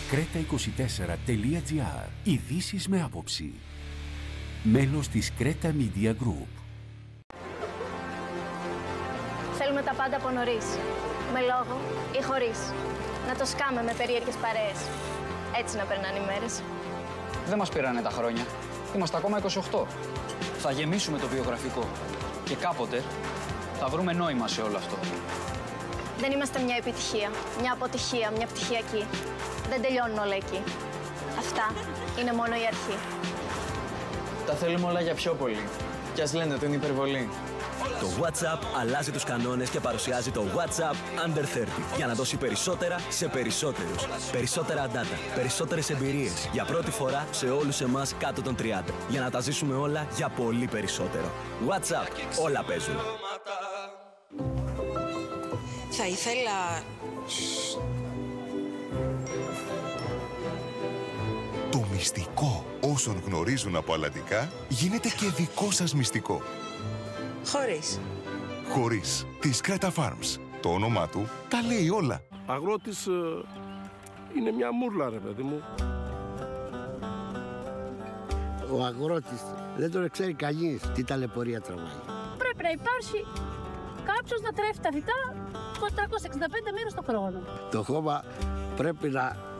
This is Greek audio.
Creta24.gr. Ειδήσεις με άποψη. Μέλος της Creta Media Group. Θέλουμε τα πάντα από νωρίς. Με λόγο ή χωρίς. Να το σκάμε με περίεργες παρέες. Έτσι να περνάνε οι μέρες. Δεν μας πήρανε τα χρόνια. Είμαστε ακόμα 28. Θα γεμίσουμε το βιογραφικό. Και κάποτε θα βρούμε νόημα σε όλο αυτό. Δεν είμαστε μια επιτυχία, μια αποτυχία, μια πτυχιακή. Δεν τελειώνουν όλα εκεί. Αυτά είναι μόνο η αρχή. Τα θέλουμε όλα για πιο πολύ. Κι ας λένε ότι είναι υπερβολή. Το WhatsApp αλλάζει τους κανόνες και παρουσιάζει το WhatsApp Under 30 για να δώσει περισσότερα σε περισσότερους. Περισσότερα data, περισσότερες εμπειρίες για πρώτη φορά σε όλους εμάς κάτω των 30. Για να τα ζήσουμε όλα για πολύ περισσότερο. WhatsApp, όλα παίζουν. Θα ήθελα... Το μυστικό όσων γνωρίζουν από αλλαντικά γίνεται και δικό σας μυστικό. Χωρίς. Χωρίς. Της Creta Farms. Το όνομά του τα λέει όλα. Αγρότης είναι μια μούρλα, ρε παιδί μου. Ο αγρότης δεν τον ξέρει κανείς τι ταλαιπωρία τραβάει. Πρέπει να υπάρχει κάποιος να τρέφει τα φυτά 465 μέρες το χρόνο. Το χώμα πρέπει να